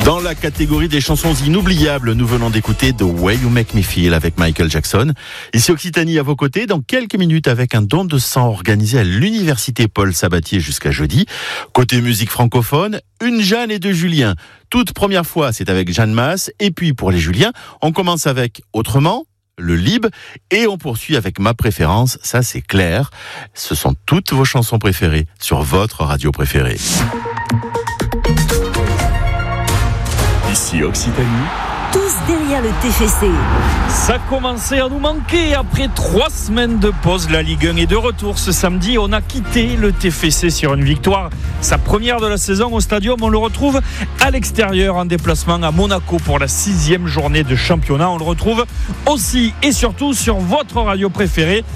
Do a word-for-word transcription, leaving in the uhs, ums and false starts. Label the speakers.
Speaker 1: Dans la catégorie des chansons inoubliables, nous venons d'écouter The Way You Make Me Feel avec Michael Jackson. Ici Occitanie à vos côtés, dans quelques minutes avec un don de sang organisé à l'université Paul Sabatier jusqu'à jeudi. Côté musique francophone, une Jeanne et deux Julien. Toute première fois, c'est avec Jeanne Masse. Et puis pour les Juliens, on commence avec Autrement, le Lib, et on poursuit avec ma préférence, ça c'est clair. Ce sont toutes vos chansons préférées sur votre radio préférée. Ici Occitanie.
Speaker 2: Tous derrière le T F C.
Speaker 3: Ça commençait à nous manquer après trois semaines de pause. La Ligue un est de retour ce samedi. On a quitté le T F C sur une victoire. Sa première de la saison au Stadium. On le retrouve à l'extérieur en déplacement à Monaco pour la sixième journée de championnat. On le retrouve aussi et surtout sur votre radio préférée.